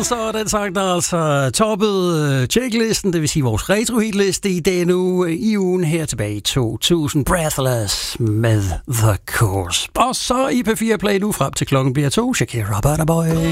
Beatles, og den sang, der altså toppede checklisten, det vil sige vores retro-hitliste i denne uge, i ugen her tilbage i 2000. Breathless med The Course. Og så i P4 Play nu frem til klokken bliver 2. Shakira, Burna Boy.